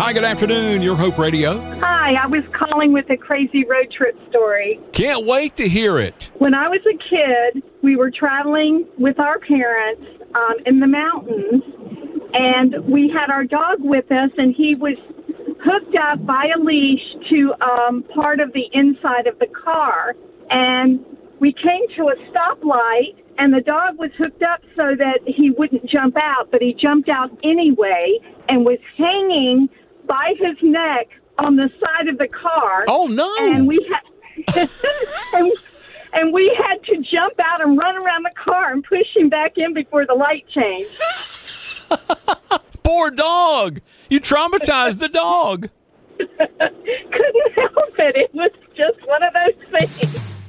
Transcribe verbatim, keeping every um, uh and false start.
Hi, good afternoon. Your Hope Radio. Hi, I was calling with a crazy road trip story. Can't wait to hear it. When I was a kid, we were traveling with our parents um, in the mountains, and we had our dog with us, and he was hooked up by a leash to um, part of the inside of the car. And we came to a stoplight, and the dog was hooked up so that he wouldn't jump out, but he jumped out anyway and was hanging by his neck on the side of the car. Oh, no. And we had and, and we had to jump out and run around the car and push him back in before the light changed. Poor dog. You traumatized the dog. Couldn't help it. It was just one of those things.